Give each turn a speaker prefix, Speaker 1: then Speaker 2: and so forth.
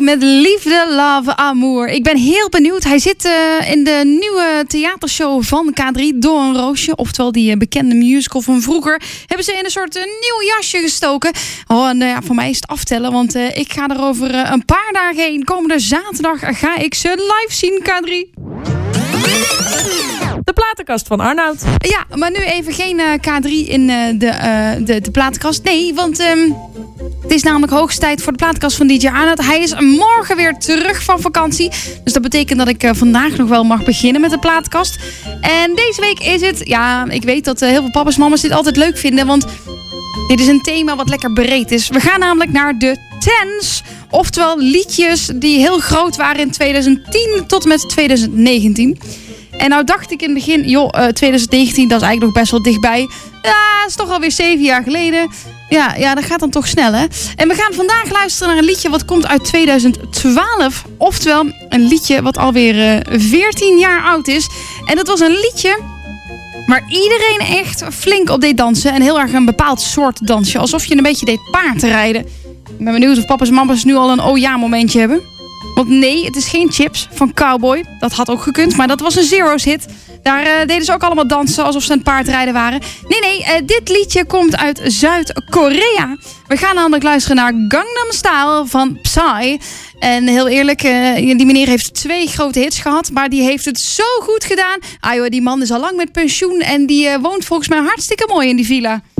Speaker 1: met Liefde, Love, Amour. Ik ben heel benieuwd. Hij zit in de nieuwe theatershow van K3, Door een Roosje. Oftewel die bekende musical van vroeger. Hebben ze in een soort nieuw jasje gestoken. Oh, en voor mij is het aftellen, want ik ga er over een paar dagen heen. Komende zaterdag ga ik ze live zien, K3.
Speaker 2: De platenkast van Arnoud.
Speaker 1: Ja, maar nu even geen K3 in de platenkast. Nee, want het is namelijk hoogste tijd voor de platenkast van DJ Arnoud. Hij is morgen weer terug van vakantie. Dus dat betekent dat ik vandaag nog wel mag beginnen met de platenkast. En deze week is het... Ja, ik weet dat heel veel papa's en mama's dit altijd leuk vinden. Want dit is een thema wat lekker breed is. We gaan namelijk naar de tens. Oftewel liedjes die heel groot waren in 2010 tot en met 2019. En nou dacht ik in het begin, 2019, dat is eigenlijk nog best wel dichtbij. Ja, dat is toch alweer 7 jaar geleden. Ja, dat gaat dan toch snel, hè? En we gaan vandaag luisteren naar een liedje wat komt uit 2012. Oftewel, een liedje wat alweer 14 jaar oud is. En dat was een liedje waar iedereen echt flink op deed dansen. En heel erg een bepaald soort dansje. Alsof je een beetje deed paardrijden. Ik ben benieuwd of papa's en mama's nu al een oh ja momentje hebben. Want nee, het is geen Chips van Cowboy. Dat had ook gekund, maar dat was een Zero's hit. Daar deden ze ook allemaal dansen alsof ze aan het paardrijden waren. Nee, dit liedje komt uit Zuid-Korea. We gaan namelijk luisteren naar Gangnam Style van Psy. En heel eerlijk, die meneer heeft 2 grote hits gehad. Maar die heeft het zo goed gedaan. Ah joh, die man is al lang met pensioen. En die woont volgens mij hartstikke mooi in die villa.